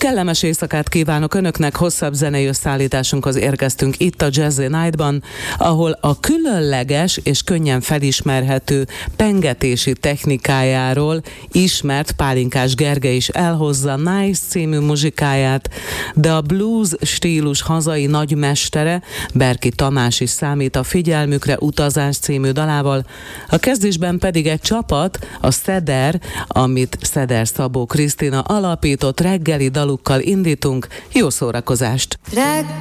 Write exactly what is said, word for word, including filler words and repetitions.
Kellemes éjszakát kívánok Önöknek, hosszabb zenei összeállításunkhoz érkeztünk itt a Jazzy Night-ban, ahol a különleges és könnyen felismerhető pengetési technikájáról ismert Pálinkás Gergely is elhozza Nice című muzsikáját, de a blues stílus hazai nagymestere, Berki Tamás is számít a figyelmükre Utazás című dalával, a kezdésben pedig egy csapat, a Szeder, amit Szeder Szabó Krisztina alapított, reggeli dalukkal indítunk. Jó szórakozást!